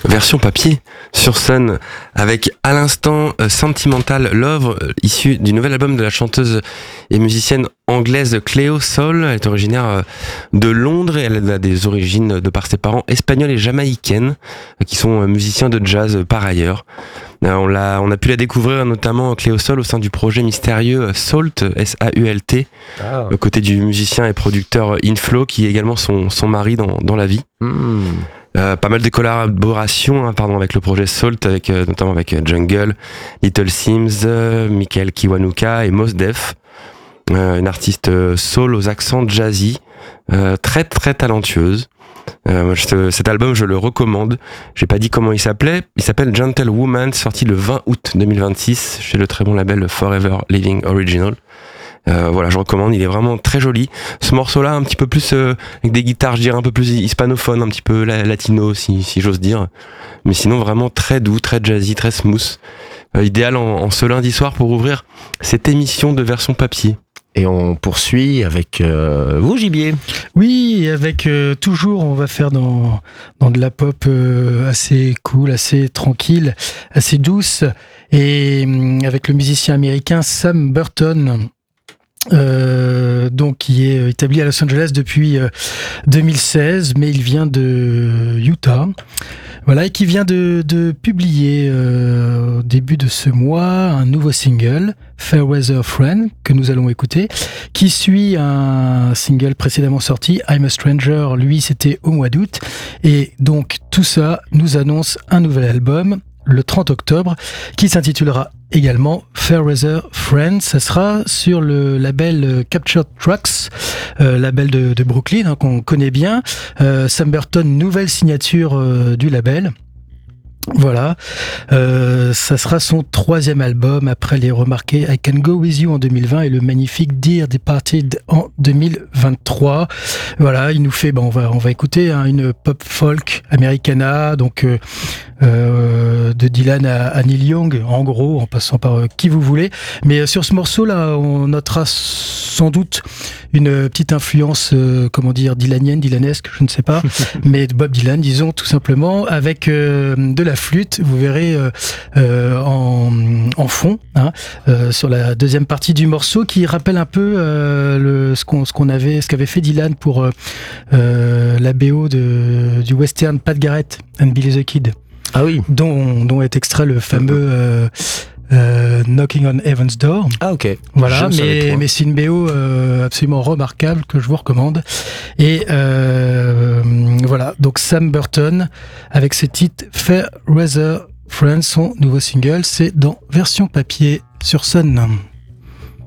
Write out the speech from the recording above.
version papier sur Sun, avec à l'instant Sentimental Love, issu du nouvel album de la chanteuse et musicienne anglaise Cleo Sol. Elle est originaire de Londres et elle a des origines de par ses parents espagnols et jamaïcaines, qui sont musiciens de jazz par ailleurs. On a pu la découvrir notamment Cleo Sol au sein du projet mystérieux Salt, S-A-U-L-T, aux côtés du musicien et producteur Inflo, qui est également son mari dans la vie. Pas mal de collaborations avec le projet Salt, notamment avec Jungle, Little Sims, Michael Kiwanuka et Mos Def. Une artiste soul aux accents jazzy, très très talentueuse. Cet album, je le recommande. J'ai pas dit comment il s'appelait. Il s'appelle Gentle Woman, sorti le 20 août 2026 chez le très bon label Forever Living Original. Voilà, je recommande, il est vraiment très joli. Ce morceau-là, un petit peu plus avec des guitares, je dirais un peu plus hispanophone, un petit peu latino si j'ose dire. Mais sinon vraiment très doux, très jazzy, très smooth. Idéal en ce lundi soir pour ouvrir cette émission de version papier. Et on poursuit avec vous, Gibier. Oui, avec toujours, on va faire dans de la pop assez cool, assez tranquille, assez douce. Et avec le musicien américain Sam Burton. Donc qui est établi à Los Angeles depuis 2016, mais il vient de Utah. Voilà, et qui vient de publier au début de ce mois un nouveau single, Fairweather Friend, que nous allons écouter, qui suit un single précédemment sorti, I'm a Stranger, lui c'était au mois d'août, et donc tout ça nous annonce un nouvel album, le 30 octobre, qui s'intitulera également Fairweather Friends. Ça sera sur le label Captured Tracks, label de Brooklyn, qu'on connaît bien. Sam Burton, nouvelle signature du label. Voilà, ça sera son 3e album après les remarqués I Can Go With You en 2020 et le magnifique Dear Departed en 2023. Voilà, il nous fait, on va écouter une pop folk americana, donc de Dylan à Neil Young, en gros, en passant par qui vous voulez. Mais sur ce morceau-là, on notera sans doute une petite influence, dylanesque, je ne sais pas, mais de Bob Dylan, disons, tout simplement, avec de la flûte, vous verrez en fond, sur la deuxième partie du morceau, qui rappelle un peu ce qu'avait fait Dylan pour la BO du western Pat Garrett and Billy the Kid. Ah oui. Dont est extrait le fameux Knocking on Heaven's Door. Ah ok. Voilà, mais c'est une BO absolument remarquable que je vous recommande. Et voilà, donc Sam Burton avec ce titre Fairweather Friends, son nouveau single, c'est dans version papier sur Sun.